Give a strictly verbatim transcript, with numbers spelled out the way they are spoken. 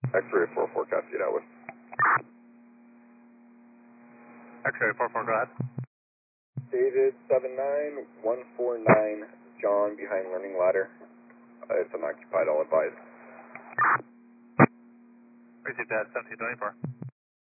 X-ray four four, copy it out with. X-ray four four, go ahead. David seven nine one four nine, John behind learning ladder. Uh, it's unoccupied, I'll advise. Received that, seventeen twenty-four.